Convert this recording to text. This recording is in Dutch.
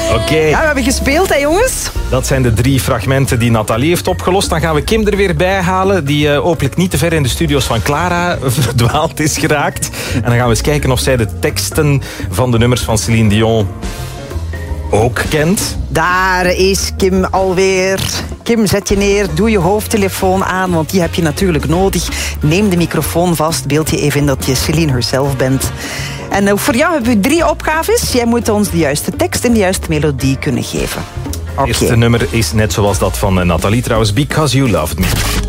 Oké. Ja, we hebben gespeeld, hè jongens? Dat zijn de 3 fragmenten die Nathalie heeft opgelost. Dan gaan we Kim er weer bij halen, die hopelijk niet te ver in de studio's van Clara verdwaald is geraakt. En dan gaan we eens kijken of zij de teksten van de nummers van Céline Dion ook kent. Daar is Kim alweer. Kim, zet je neer, doe je hoofdtelefoon aan, want die heb je natuurlijk nodig. Neem de microfoon vast, beeld je even in dat je Céline herself bent. En voor jou hebben we 3 opgaves. Jij moet ons de juiste tekst en de juiste melodie kunnen geven. Het eerste nummer is net zoals dat van Nathalie trouwens, Because You Loved Me.